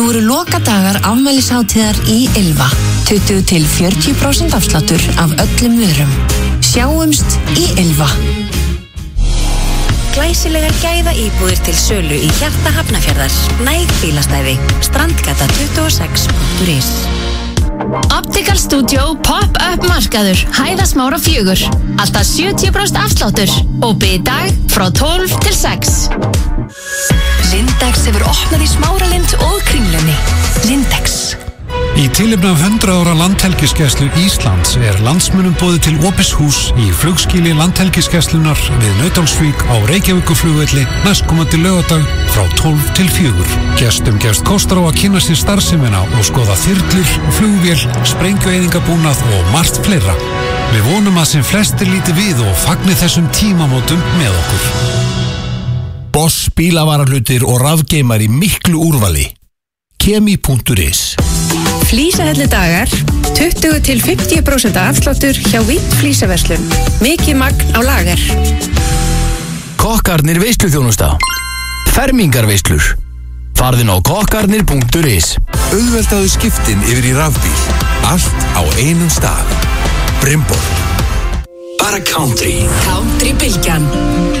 Nú eru lokadagar afmælishátíðar í Ylva. 20-40% afsláttur af öllum vörum. Sjáumst í Ylva. Glæsilegar gæða íbúðir til sölu í hjarta Hafnarfjarðar. Næg bílastæði. Strandgata 26.is. Optical Studio Pop-up markaður. Hæðasmára 4. Alltaf 70% afsláttur. Opið í dag frá 12 til 6. Lindex hefur opnað í Smáralind og Kringlunni. Lindex. Í tilefni af 100 ára landhelgisgæslu Íslands landsmönnum boðið til opins hús í flugskýli landhelgisgæslunar við Nauthólsvík á Reykjavíkurflugvelli næstkomandi laugardag frá 12 til 4. Gestum gefst kostur á að kynna sér starfsemina og skoða þyrlur, flugvél, sprengjueyðingabúnað og margt fleira. Við vonum að sem flestir líti við og fagni þessum tímamótum með okkur. Boss bílavarahlutir og rafgeimar í miklu úrvali. Kemi.is. Flísahellu dagar, 20-50% afsláttur hjá Vitt flísaverslun. Mikið magn á lager. Kokkarnir veisluþjónusta. Fermingarveislur. Farðin á kokkarnir.is. Auðveldaðu skiptin yfir í rafbíl. Allt á einum stað. Brimborg. Bara country. Country Bylgjan.